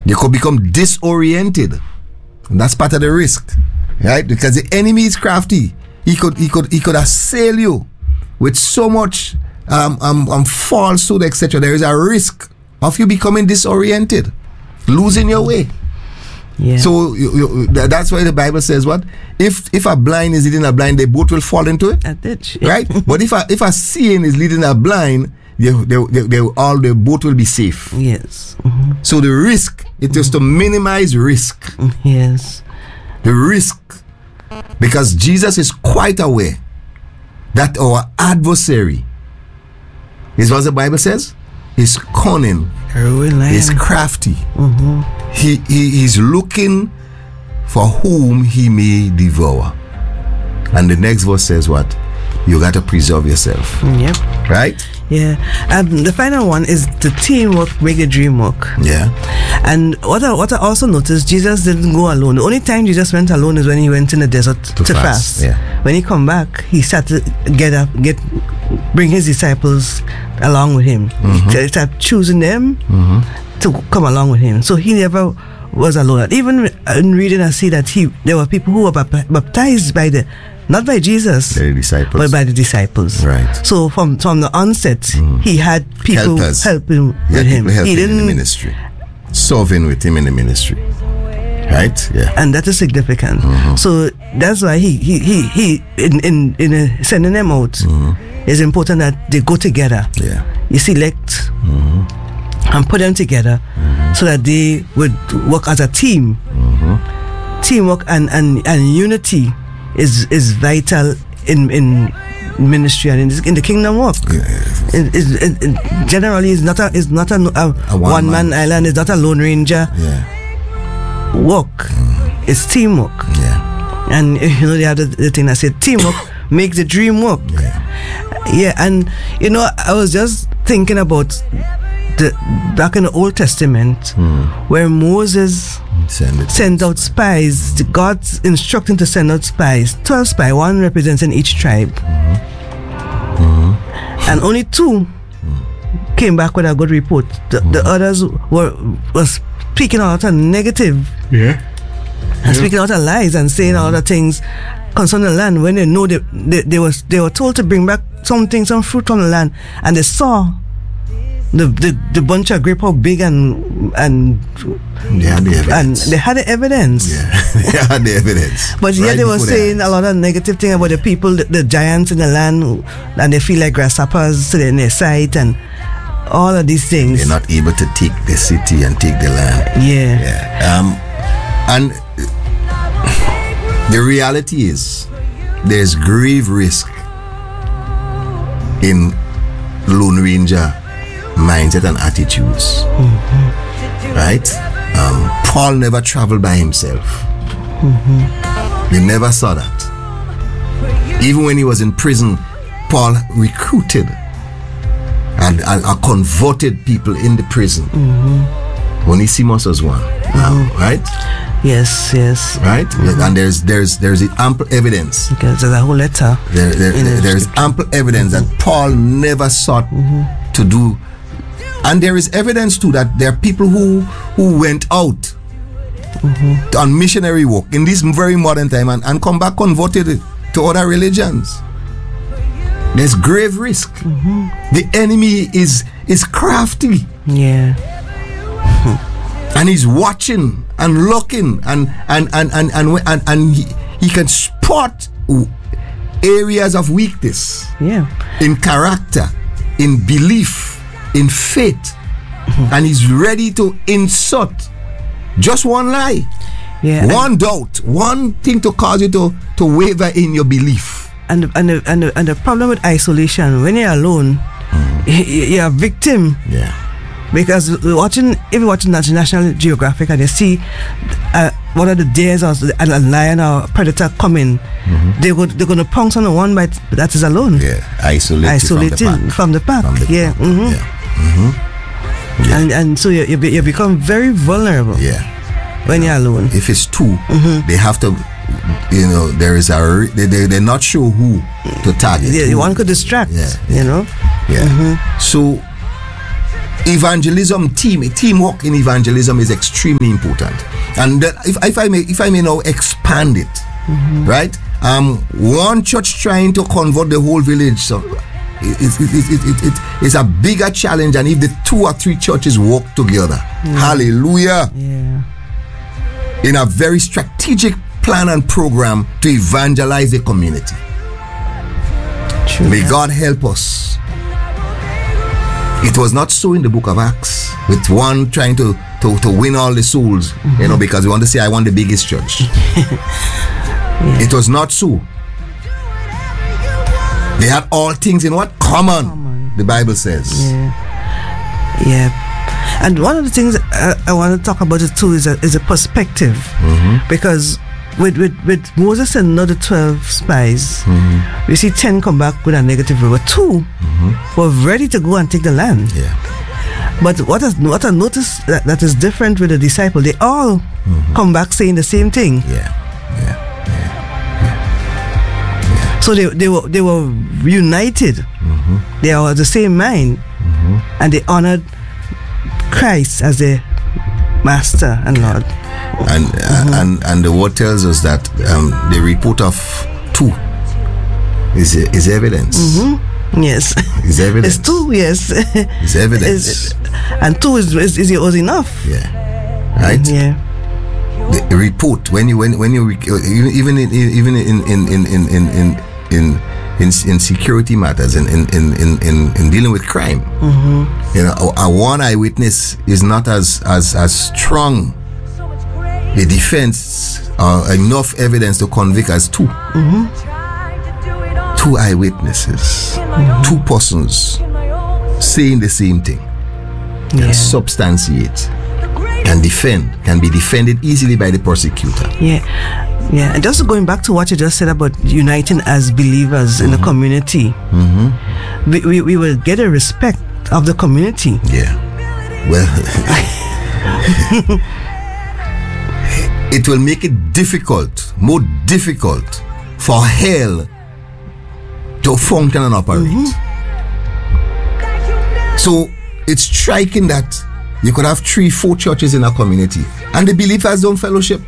You could become disoriented. And that's part of the risk, right? Because the enemy is crafty. He could assail you with so much falsehood, etc. There is a risk of you becoming disoriented, losing your way. Yeah. So that's why the Bible says what? If a blind is leading a blind, they both will fall into it. A ditch. Right? But if a seeing is leading a blind, they both will be safe. Yes. So the risk, it is to minimize risk. Yes. The risk. Because Jesus is quite aware that our adversary is what the Bible says, is cunning, is crafty. He is looking for whom he may devour. And the next verse says what? You got to preserve yourself. Yep. Right? Yeah. The final one is the teamwork make the dream work. Yeah. And what I also noticed, Jesus didn't go alone. The only time Jesus went alone is when he went in the desert to fast. Yeah. When he come back, he started to bring his disciples along with him. He started choosing them to come along with him. So he never was alone. Even in reading, I see that there were people who were baptized not by Jesus, but by the disciples. Right. So from the onset, he had people helping with him. He didn't in the ministry, serving with him in the ministry. Right. Yeah. And that is significant. So that's why he in sending them out, it's important that they go together. Yeah. You select and put them together so that they would work as a team. Teamwork and unity is vital in ministry and in the kingdom work. It generally is not a one man island. It's not a lone ranger work. It's teamwork. And the thing I said, teamwork makes the dream work. And I was just thinking about back in the Old Testament where Moses sent out spies. God's instructing to send out spies. 12 spies, one representing each tribe. And only 2 came back with a good report. The others were speaking out of negative. And speaking out of lies and saying all the things concerning the land when they know they were told to bring back some fruit from the land, and they saw the bunch of grape how big and they had the evidence. And they had the evidence. They had the evidence. But yet they were saying a lot of negative things about the people, the giants in the land, and they feel like grasshoppers in their sight and all of these things. They're not able to take the city and take the land. And the reality is there's grave risk in Lone Ranger mindset and attitudes. Right? Paul never traveled by himself. They never saw that. Even when he was in prison, Paul recruited and converted people in the prison. Onesimus was one. Right? Yes. Right? And there's ample evidence. Because there's a whole letter. There's ample evidence that Paul never sought to do. And there is evidence too that there are people who went out on missionary work in this very modern time and come back converted to other religions. There's grave risk. The enemy is crafty. And he's watching and looking and he can spot areas of weakness in character, in belief, in faith, and he's ready to insert just one lie, one doubt, one thing to cause you to waver in your belief. And the problem with isolation, when you're alone, you're a victim. Because if you're watching National Geographic and you see one of the deers or a lion or predator coming, they're going to pounce on the one that is alone. Isolated from the pack. And so you become very vulnerable when you're alone. If it's 2, they have to, there is they're not sure who to target. One could distract, So evangelism teamwork in evangelism is extremely important. And if I may now expand it, right? One church trying to convert the whole village, so it's a bigger challenge than if the 2 or 3 churches work together. Hallelujah. Yeah. In a very strategic plan and program to evangelize the community. True. May God help us. It was not so in the book of Acts, with one trying to win all the souls, because we want to say, I want the biggest church. It was not so. They had all things in what? Common. The Bible says. Yeah. And one of the things I want to talk about it too is a perspective, because with Moses and another 12 spies, we see 10 come back with a negative report. 2 were ready to go and take the land. Yeah. But what I noticed that is different with the disciple, they all come back saying the same thing. So they were united. They are the same mind, and they honored Christ as their Master and Lord. And the word tells us that the report of 2 is evidence. Yes. Is evidence. It's 2. Yes. It's evidence. And 2 was enough. Yeah. Right. Yeah. The report when you even in security matters, in dealing with crime, a one eyewitness is not as strong a defense or enough evidence to convict as 2. 2 eyewitnesses, 2 persons saying the same thing, can substantiate, can be defended easily by the prosecutor. Yeah, and just going back to what you just said about uniting as believers in the community, we will get a respect of the community. Yeah. Well, it will make it more difficult for hell to function and operate. So it's striking that you could have 3-4 churches in a community and the believers don't fellowship.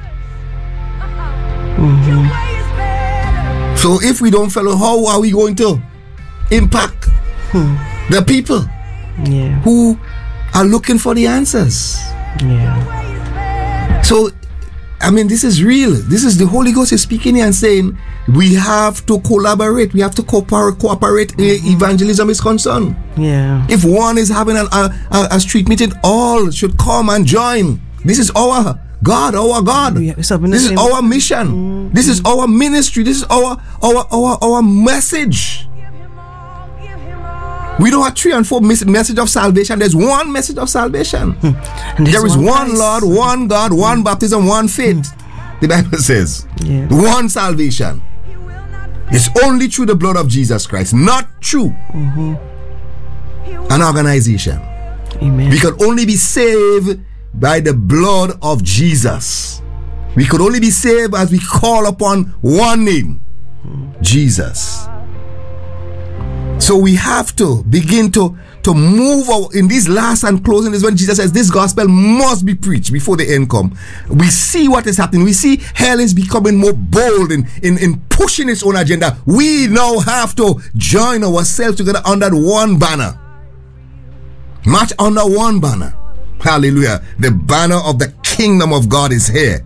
So if we don't follow, how are we going to impact the people who are looking for the answers? So, I mean, this is real. This is the Holy Ghost is speaking here and saying we have to collaborate. We have to cooperate. Evangelism is concerned. If one is having a street meeting, all should come and join. This is our God. This is our mission. This is our ministry. This is our message. We don't have 3 and 4 message of salvation. There's one message of salvation. And there is one Lord, one God, one baptism, one faith. The Bible says one salvation. It's only through the blood of Jesus Christ, not through an organization. Amen. We can only be saved by the blood of Jesus. We could only be saved as we call upon one name, Jesus. So we have to begin to move in these last and closing is when Jesus says this gospel must be preached before the end come. We see what is happening. We see hell is becoming more bold in pushing its own agenda. We now have to join ourselves together under one banner. March under one banner. Hallelujah. The banner of the kingdom of God is here.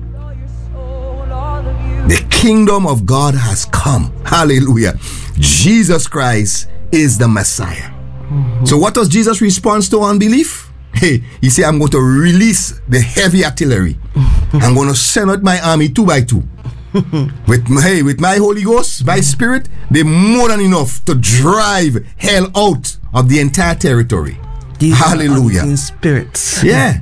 The kingdom of God has come. Hallelujah. Jesus Christ is the Messiah. So what was Jesus' response to unbelief? He said, I'm going to release the heavy artillery. I'm going to send out my army 2 by 2. With my Holy Ghost, my Spirit, they're more than enough to drive hell out of the entire territory. These hallelujah. In spirits. Yeah.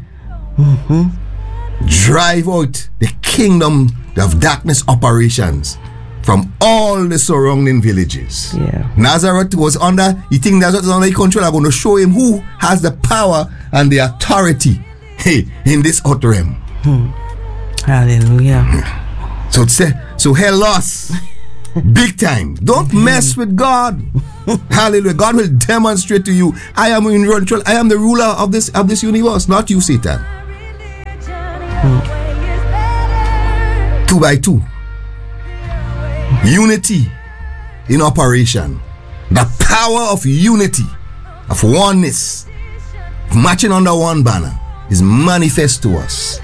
Drive out the kingdom of darkness operations from all the surrounding villages. Nazareth was you think Nazareth was under control? I'm going to show him who has the power and the authority in this outer realm. Hallelujah. So hell lost. Big time. Don't mess with God. Hallelujah. God will demonstrate to you, I am in control. I am the ruler of this universe, not you, Satan. 2 by 2. Unity in operation. The power of unity, of oneness, marching under one banner is manifest to us.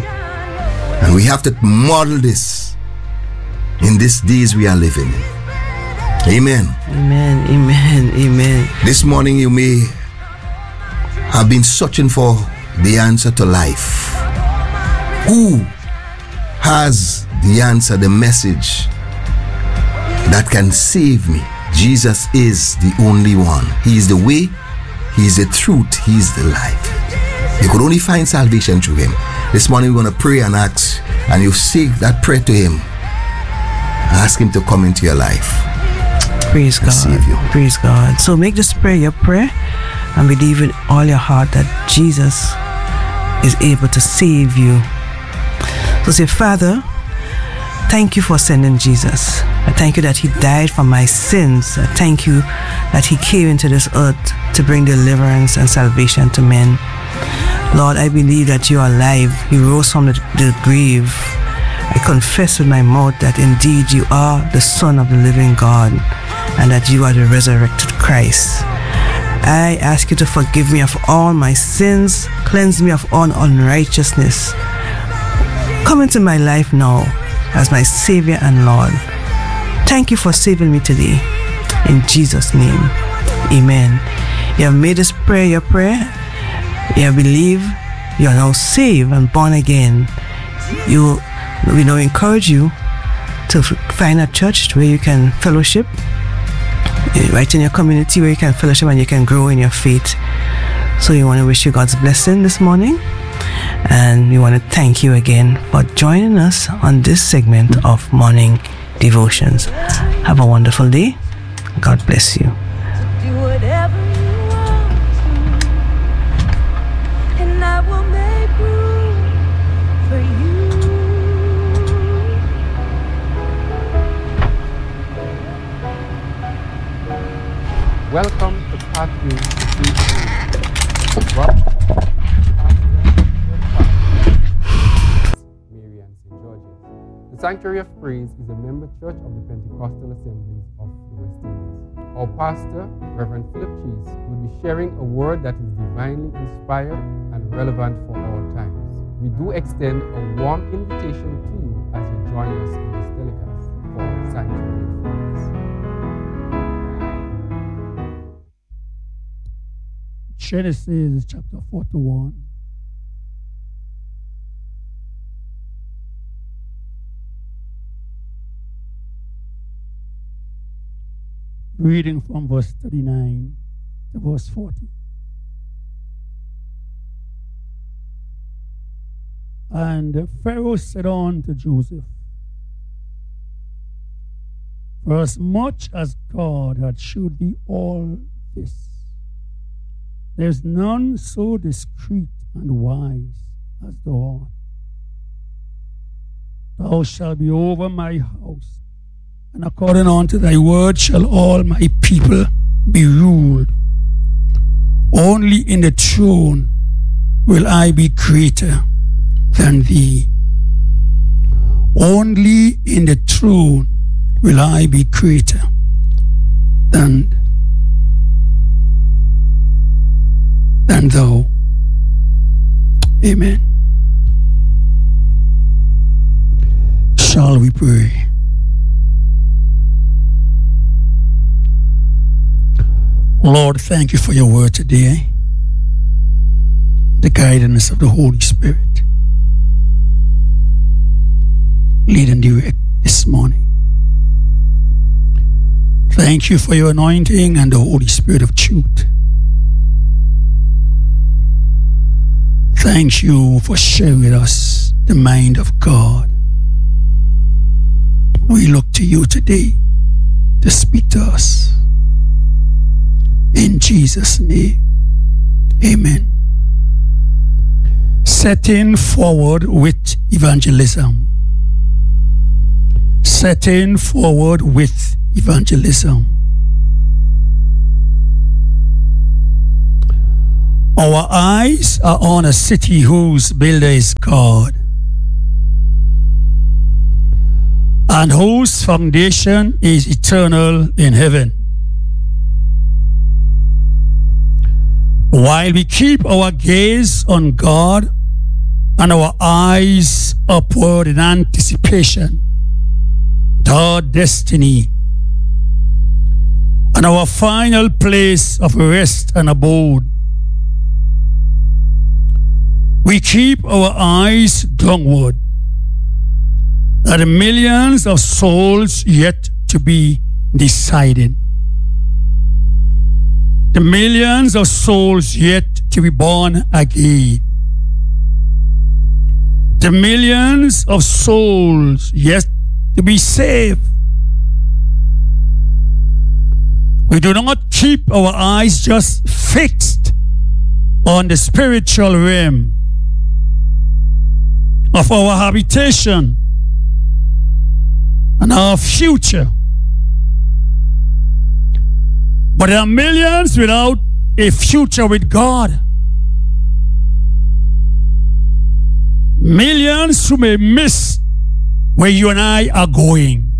And we have to model this in these days we are living in. Amen. Amen. Amen. Amen. This morning you may have been searching for the answer to life. Who has the answer, the message that can save me? Jesus is the only one. He is the way, He is the truth, He is the life. You could only find salvation through Him. This morning we're going to pray and ask, and you say that prayer to Him. Ask Him to come into your life. Praise God. Save you. Praise God. So make this prayer your prayer and believe in all your heart that Jesus is able to save you. So say, Father, thank you for sending Jesus. I thank you that He died for my sins. I thank you that He came into this earth to bring deliverance and salvation to men. Lord, I believe that you are alive. You rose from the grave. I confess with my mouth that indeed you are the Son of the living God and that you are the resurrected Christ. I ask you to forgive me of all my sins, cleanse me of all unrighteousness. Come into my life now as my Savior and Lord. Thank you for saving me today. In Jesus' name, amen. You have made this prayer your prayer. You believe you are now saved and born again. We now encourage you to find a church where you can fellowship, right in your community where you can fellowship and you can grow in your faith. So we want to wish you God's blessing this morning, and we want to thank you again for joining us on this segment of Morning Devotions. Have a wonderful day. God bless you. Do whatever you want to, and I will make room for you. Welcome to Pathway to Faith. Mary and St. George's. The Sanctuary of Praise is a member church of the Pentecostal Assemblies of the West Indies. Our pastor, Reverend Philip Cheese, will be sharing a word that is divinely inspired and relevant for all times. We do extend a warm invitation to you as you join us in this telecast for Sanctuary of Praise. Genesis chapter 41. Reading from verse 39 to verse 40. And Pharaoh said unto Joseph, For as much as God had shewed thee all this, there is none so discreet and wise as thou art. Thou shalt be over my house, and according unto thy word shall all my people be ruled. Only in the throne will I be greater than thee. Only in the throne will I be greater than thou. Amen. Shall we pray? Lord, thank you for your word today, the guidance of the Holy Spirit. Lead and direct this morning. Thank you for your anointing and the Holy Spirit of truth. Thank you for sharing with us the mind of God. We look to you today to speak to us. In Jesus' name, amen. Setting forward with evangelism. setting forward with evangelism. Our eyes are on a city whose builder is God, and whose foundation is eternal in heaven. While we keep our gaze on God and our eyes upward in anticipation to our destiny and our final place of rest and abode, we keep our eyes downward at the millions of souls yet to be decided, the millions of souls yet to be born again, the millions of souls yet to be saved. We do not keep our eyes just fixed on the spiritual realm of our habitation and our future. But there are millions without a future with God. Millions who may miss where you and I are going,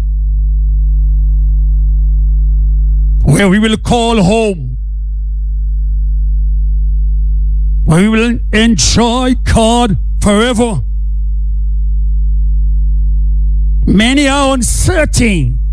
where we will call home, where we will enjoy God forever. Many are uncertain